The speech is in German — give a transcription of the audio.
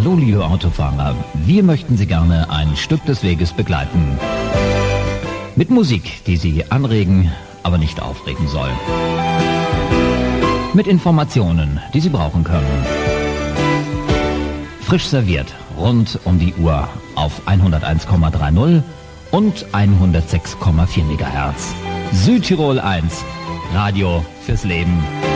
Hallo liebe Autofahrer, wir möchten Sie gerne ein Stück des Weges begleiten. Mit Musik, die Sie anregen, aber nicht aufregen soll. Mit Informationen, die Sie brauchen können. Frisch serviert, rund um die Uhr auf 101,30 und 106,4 MHz. Südtirol 1, Radio fürs Leben.